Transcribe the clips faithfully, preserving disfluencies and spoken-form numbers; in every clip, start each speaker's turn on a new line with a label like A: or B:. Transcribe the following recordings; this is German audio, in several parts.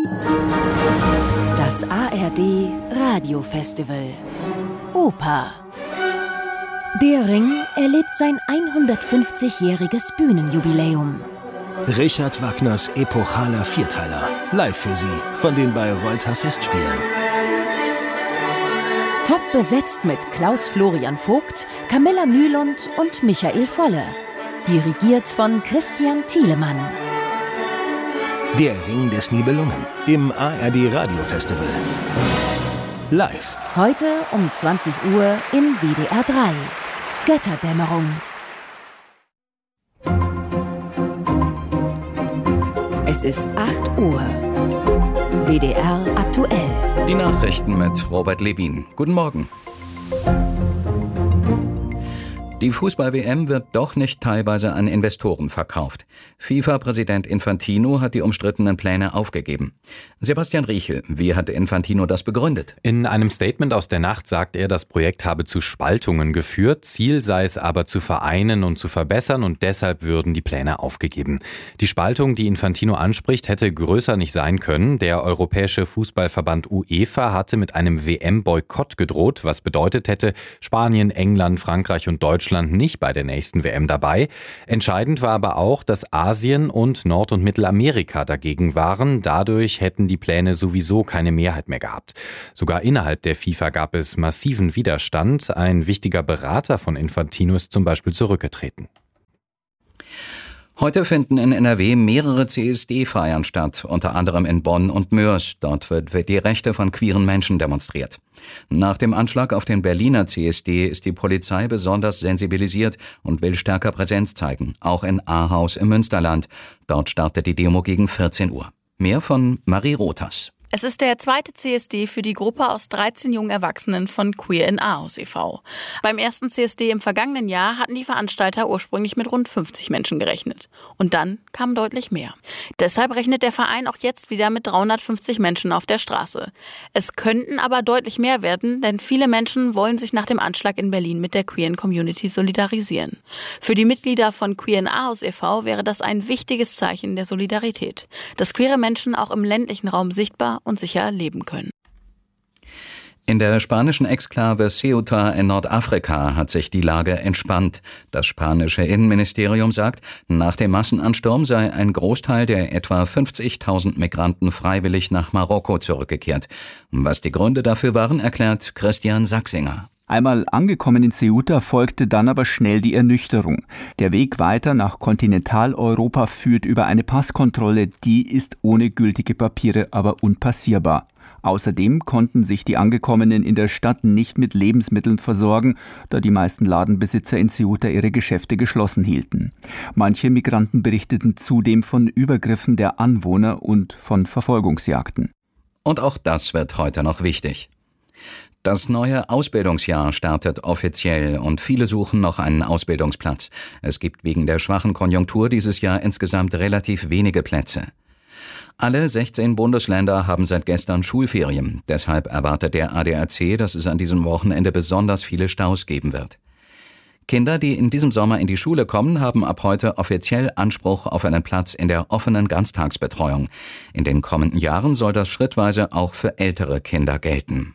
A: Das A R D Radiofestival Oper. Der Ring erlebt sein hundertfünfzigjähriges Bühnenjubiläum.
B: Richard Wagners epochaler Vierteiler. Live für Sie von den Bayreuther Festspielen.
A: Top besetzt mit Klaus Florian Vogt, Camilla Nylund und Michael Volle. Dirigiert von Christian Thielemann.
B: Der Ring des Nibelungen im A R D Radiofestival. Live.
A: Heute um zwanzig Uhr in W D R drei. Götterdämmerung. Es ist acht Uhr. W D R aktuell.
C: Die Nachrichten mit Robert Levin. Guten Morgen. Die Fußball-W M wird doch nicht teilweise an Investoren verkauft. FIFA-Präsident Infantino hat die umstrittenen Pläne aufgegeben. Sebastian Riechel, wie hat Infantino das begründet?
D: In einem Statement aus der Nacht sagt er, das Projekt habe zu Spaltungen geführt. Ziel sei es aber zu vereinen und zu verbessern und deshalb würden die Pläne aufgegeben. Die Spaltung, die Infantino anspricht, hätte größer nicht sein können. Der Europäische Fußballverband UEFA hatte mit einem W M-Boykott gedroht, was bedeutet hätte, Spanien, England, Frankreich und Deutschland nicht bei der nächsten W M dabei. Entscheidend war aber auch, dass Asien und Nord- und Mittelamerika dagegen waren. Dadurch hätten die Pläne sowieso keine Mehrheit mehr gehabt. Sogar innerhalb der FIFA gab es massiven Widerstand. Ein wichtiger Berater von Infantino ist zum Beispiel zurückgetreten.
C: Heute finden in N R W mehrere C S D-Feiern statt, unter anderem in Bonn und Moers. Dort wird für die Rechte von queeren Menschen demonstriert. Nach dem Anschlag auf den Berliner C S D ist die Polizei besonders sensibilisiert und will stärker Präsenz zeigen, auch in Ahaus im Münsterland. Dort startet die Demo gegen vierzehn Uhr. Mehr von Marie Rothas.
E: Es ist der zweite C S D für die Gruppe aus dreizehn jungen Erwachsenen von Queer in Ahaus e V Beim ersten C S D im vergangenen Jahr hatten die Veranstalter ursprünglich mit rund fünfzig Menschen gerechnet. Und dann kamen deutlich mehr. Deshalb rechnet der Verein auch jetzt wieder mit dreihundertfünfzig Menschen auf der Straße. Es könnten aber deutlich mehr werden, denn viele Menschen wollen sich nach dem Anschlag in Berlin mit der queeren Community solidarisieren. Für die Mitglieder von Queer in Ahaus e V wäre das ein wichtiges Zeichen der Solidarität, dass queere Menschen auch im ländlichen Raum sichtbar und sicher leben können.
C: In der spanischen Exklave Ceuta in Nordafrika hat sich die Lage entspannt. Das spanische Innenministerium sagt, nach dem Massenansturm sei ein Großteil der etwa fünfzigtausend Migranten freiwillig nach Marokko zurückgekehrt. Was die Gründe dafür waren, erklärt Christian Sachsinger.
F: Einmal angekommen in Ceuta folgte dann aber schnell die Ernüchterung. Der Weg weiter nach Kontinentaleuropa führt über eine Passkontrolle, die ist ohne gültige Papiere aber unpassierbar. Außerdem konnten sich die Angekommenen in der Stadt nicht mit Lebensmitteln versorgen, da die meisten Ladenbesitzer in Ceuta ihre Geschäfte geschlossen hielten. Manche Migranten berichteten zudem von Übergriffen der Anwohner und von Verfolgungsjagden.
C: Und auch das wird heute noch wichtig. Das neue Ausbildungsjahr startet offiziell und viele suchen noch einen Ausbildungsplatz. Es gibt wegen der schwachen Konjunktur dieses Jahr insgesamt relativ wenige Plätze. Alle sechzehn Bundesländer haben seit gestern Schulferien. Deshalb erwartet der A D A C, dass es an diesem Wochenende besonders viele Staus geben wird. Kinder, die in diesem Sommer in die Schule kommen, haben ab heute offiziell Anspruch auf einen Platz in der offenen Ganztagsbetreuung. In den kommenden Jahren soll das schrittweise auch für ältere Kinder gelten.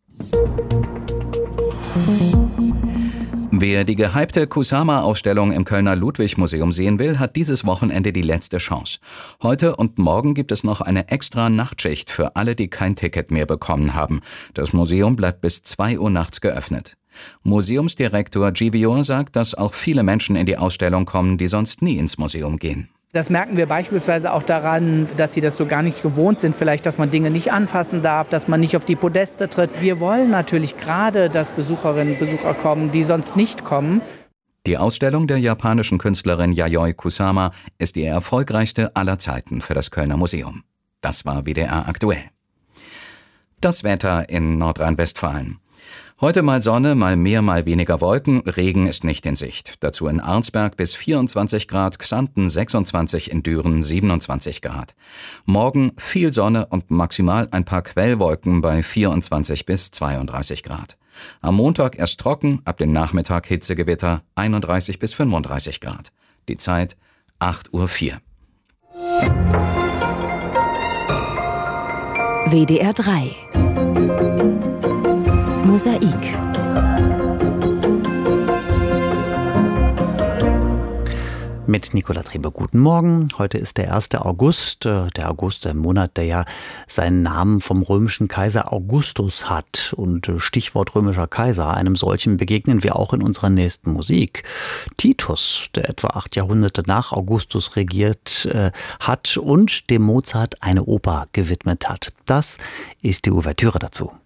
C: Wer die gehypte Kusama-Ausstellung im Kölner Ludwig-Museum sehen will, hat dieses Wochenende die letzte Chance. Heute und morgen gibt es noch eine extra Nachtschicht für alle, die kein Ticket mehr bekommen haben. Das Museum bleibt bis zwei Uhr nachts geöffnet. Museumsdirektor Givior sagt, dass auch viele Menschen in die Ausstellung kommen, die sonst nie ins Museum gehen.
G: Das merken wir beispielsweise auch daran, dass sie das so gar nicht gewohnt sind, vielleicht, dass man Dinge nicht anfassen darf, dass man nicht auf die Podeste tritt. Wir wollen natürlich gerade, dass Besucherinnen und Besucher kommen, die sonst nicht kommen.
C: Die Ausstellung der japanischen Künstlerin Yayoi Kusama ist die erfolgreichste aller Zeiten für das Kölner Museum. Das war W D R aktuell. Das Wetter in Nordrhein-Westfalen. Heute mal Sonne, mal mehr, mal weniger Wolken, Regen ist nicht in Sicht. Dazu in Arnsberg bis vierundzwanzig Grad, Xanten sechsundzwanzig, in Düren siebenundzwanzig Grad. Morgen viel Sonne und maximal ein paar Quellwolken bei vierundzwanzig bis zweiunddreißig Grad. Am Montag erst trocken, ab dem Nachmittag Hitzegewitter einunddreißig bis fünfunddreißig Grad. Die Zeit acht Uhr vier.
A: W D R drei Mosaik.
H: Mit Nicola Trebe, guten Morgen. Heute ist der erste August. Der August, der Monat, der ja seinen Namen vom römischen Kaiser Augustus hat. Und Stichwort römischer Kaiser, einem solchen begegnen wir auch in unserer nächsten Musik. Titus, der etwa acht Jahrhunderte nach Augustus regiert äh, hat und dem Mozart eine Oper gewidmet hat. Das ist die Ouvertüre dazu.